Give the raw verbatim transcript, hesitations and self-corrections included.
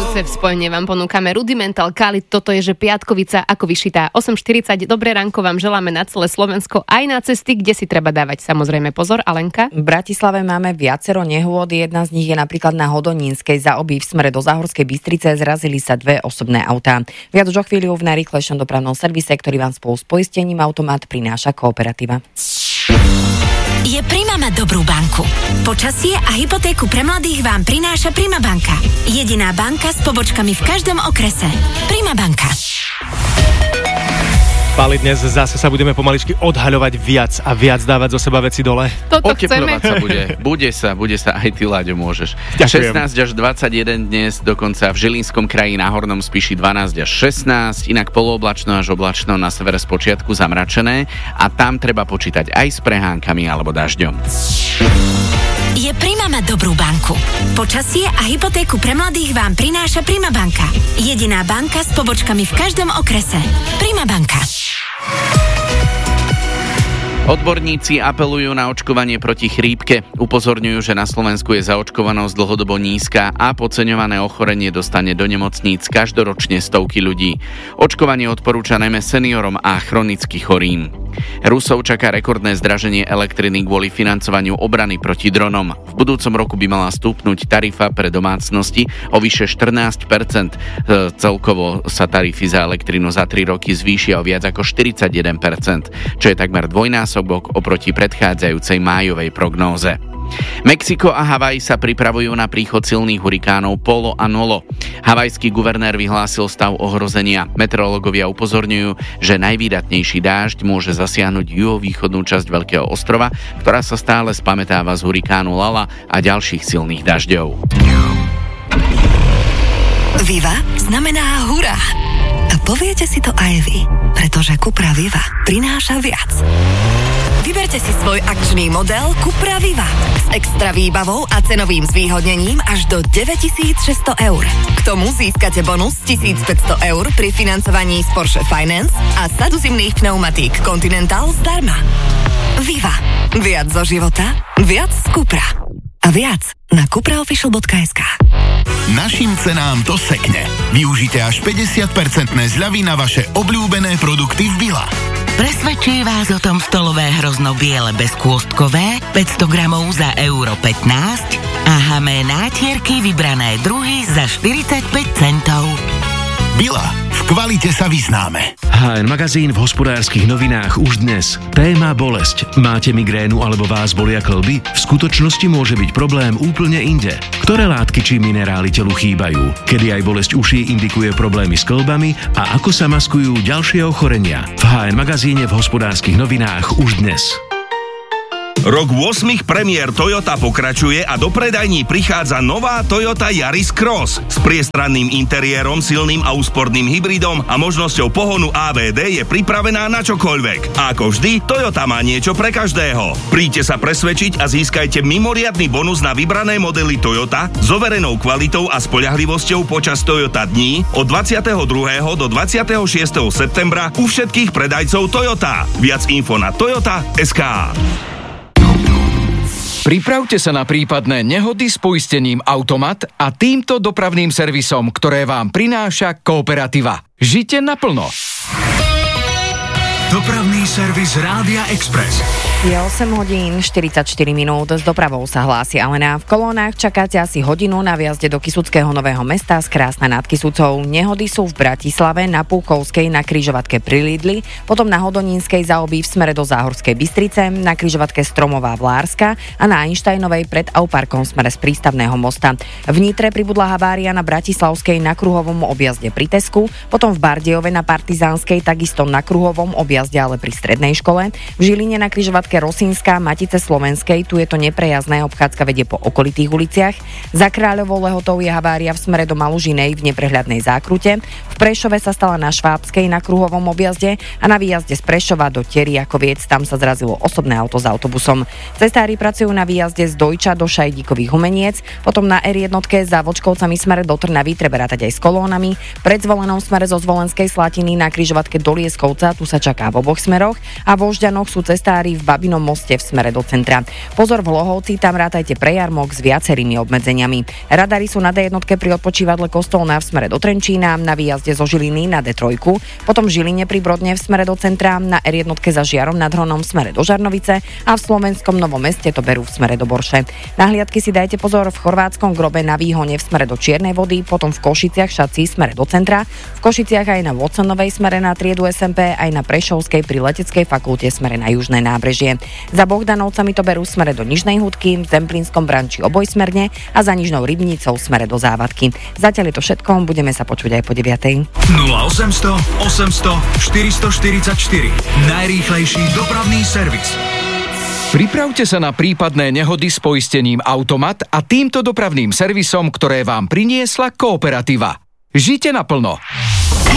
Budúce spojenie vám ponúkame Rudimental Kali, toto je, že piatkovica ako vyšitá. osem štyridsať, dobré ránko vám želáme na celé Slovensko, aj na cesty, kde si treba dávať samozrejme pozor. Alenka? V Bratislave máme viacero nehôd, jedna z nich je napríklad na Hodonínskej, za Oby v smere do Záhorskej Bystrice zrazili sa dve osobné autá. Viac už o chvíľu v najrýchlejšom dopravnom servise, ktorý vám spolu s poistením Automat prináša Kooperativa. Je Prima mať dobrú banku. Počasie a hypotéku pre mladých vám prináša Prima banka. Jediná banka s pobočkami v každom okrese. Prima banka. Pali, dnes zase sa budeme pomaličky odhaľovať viac a viac dávať zo seba veci dole. Toto chceme. Oteplovať sa bude. Bude sa, bude sa. Aj ty, Láďo, môžeš. Ďakujem. šestnásť až dvadsaťjeden dnes, dokonca v Žilinskom kraji na Hornom Spiši dvanásť až šestnásť, inak polooblačno až oblačno, na severe spočiatku zamračené a tam treba počítať aj s prehánkami alebo dažďom. Je Prima mať dobrú banku. Počasie a hypotéku pre mladých vám prináša Prima banka. Jediná banka s pobočkami v každom okrese. Prima banka. Odborníci apelujú na očkovanie proti chrípke. Upozorňujú, že na Slovensku je zaočkovanosť dlhodobo nízka a podceňované ochorenie dostane do nemocníc každoročne stovky ľudí. Očkovanie odporúča najmä seniorom a chronicky chorým. Rusov čaká rekordné zdraženie elektriny kvôli financovaniu obrany proti dronom. V budúcom roku by mala stúpnuť tarifa pre domácnosti o vyše štrnásť percent. Celkovo sa tarify za elektrinu za tri roky zvýšia o viac ako štyridsaťjeden percent, čo je takmer dvojnásobok oproti predchádzajúcej májovej prognóze. Mexiko a Havaj sa pripravujú na príchod silných hurikánov Polo a Nolo. Havajský guvernér vyhlásil stav ohrozenia. Meteorológovia upozorňujú, že najvýdatnejší dážď môže zasiahnuť juhovýchodnú časť Veľkého ostrova, ktorá sa stále spamätáva z hurikánu Lala a ďalších silných dažďov. Viva znamená hurá. A poviete si to aj vy, pretože Cupra Viva prináša viac. Vyberte si svoj akčný model Cupra Viva s extra výbavou a cenovým zvýhodnením až do deväťtisícšesťsto eur. K tomu získate bonus tisícpäťsto eur pri financovaní z Porsche Finance a sadu zimných pneumatík Continental zdarma. Viva. Viac zo života, viac z Cupra. A viac na cupraofficial bodka es ká. Našim cenám to sekne. Využite až päťdesiat percent zľavy na vaše obľúbené produkty v Billa. Presvedčí vás o tom stolové hrozno biele bezkôstkové päťsto gramov za euro pätnásť a hamé nátierky vybrané druhy za štyridsaťpäť centov. Billa. V kvalite sa vyznáme. há en magazín v Hospodárskych novinách už dnes. Téma bolesť. Máte migrénu alebo vás bolia kĺby? V skutočnosti môže byť problém úplne inde. Ktoré látky či minerály telu chýbajú? Kedy aj bolesť uší indikuje problémy s kĺbami a ako sa maskujú ďalšie ochorenia? V há en magazíne v Hospodárskych novinách už dnes. Rok ôsmich premiér Toyota pokračuje a do predajní prichádza nová Toyota Yaris Cross. S priestranným interiérom, silným a úsporným hybridom a možnosťou pohonu á vé dé je pripravená na čokoľvek. A ako vždy, Toyota má niečo pre každého. Príďte sa presvedčiť a získajte mimoriadny bonus na vybrané modely Toyota s overenou kvalitou a spoľahlivosťou počas Toyota dní od dvadsiateho druhého do dvadsiateho šiesteho septembra u všetkých predajcov Toyota. Viac info na toyota bodka es ká. Pripravte sa na prípadné nehody s poistením Automat a týmto dopravným servisom, ktoré vám prináša Kooperativa. Žite naplno. Dopravný servis Rádia Express. Je osem hodín štyridsaťštyri minút, s dopravou sa hlási Alena. V kolónach čakáte asi hodinu na viazde do Kysuckého Nového Mesta z Krásna nad Kysucou. Nehody sú v Bratislave, na Púkovskej, na križovatke pri Lidli, potom na Hodonínskej za Oby v smere do Záhorskej Bystrice, na križovatke Stromová Vlárska a na Einsteinovej pred Auparkom v smere z Prístavného mosta. V Nitre pribudla havária na Bratislavskej na kruhovom objazde pri Tesku, potom v Bardejove na Partizánskej, takisto na kruhovom objazde, ale pri strednej škole. V Žiline na križovatke Rosínska, Matice Slovenskej, tu je to neprejazdné, obchádzka vedie po okolitých uliciach. Za Kráľovou Lehotou je havária v smere do Malužinej v neprehľadnej zákrute. V Prešove sa stala na Švábskej na kruhovom objazde a na výjazde z Prešova do Teriakoviec, tam sa zrazilo osobné auto s autobusom. Cestári pracujú na výjazde z Dojča do Šajdíkových Humeniec, potom na er jedna za Vočkovcami smere do Trnavy treba rátať aj s kolónami. Pred Zvolenou smere zo Zvolenskej Slatiny na križovatke do Lieskovca, tu sa čaká v oboch smeroch a vo Žďanoch sú cestári v Babinom moste v smere do centra. Pozor, v Lohovci, tam rátajte prejármok s viacerými obmedzeniami. Radary sú na dé jedna pri odpočívadle Kostolná v smere do Trenčína, na výjazde zo Žiliny na dé tri, potom v Žiline pri Brodne v smere do centra, na er jedna za Žiarom nad Hronom v smere do Žarnovice a v Slovenskom Novom Meste to berú v smere do Borše. Na hliadky si dajte pozor v Chorvátskom Grobe na Výhone v smere do Čiernej Vody, potom v Košiciach Šací smere do centra, v Košiciach aj na Watsonovej smere na triedu es em pé, aj na Prešovskej pri Leteckej fakulte smere na Južné nábrežie. Za Bohdanovcami to berú smere do Nižnej Hudky, v Zemplínskom Branči obojsmerne a za Nižnou Rybnicou smere do Závadky. Zatiaľ je to všetko, budeme sa počuť aj po deviatej. nula osemsto osemsto štyristo štyridsaťštyri. Najrýchlejší dopravný servis. Pripravte sa na prípadné nehody s poistením Automat a týmto dopravným servisom, ktoré vám priniesla Kooperativa. Žite naplno.